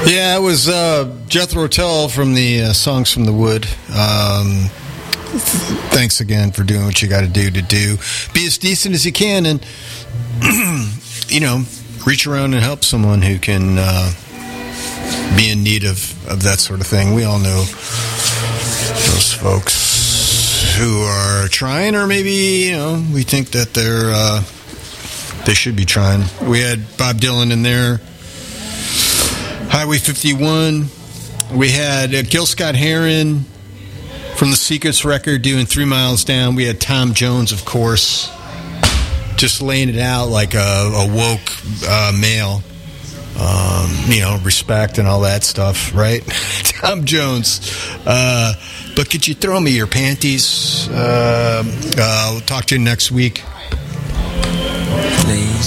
Yeah, it was Jethro Tull from the Songs from the Wood. Thanks again for doing what you got to do. Be as decent as you can and, reach around and help someone who can be in need of that sort of thing. We all know those folks who are trying, or maybe, we think that they should be trying. We had Bob Dylan in there. Highway 51. We had Gil Scott-Heron from the Secrets record doing 3 Miles Down. We had Tom Jones, of course, just laying it out like a woke male. Respect and all that stuff, right? Tom Jones. But could you throw me your panties? I'll talk to you next week. Please.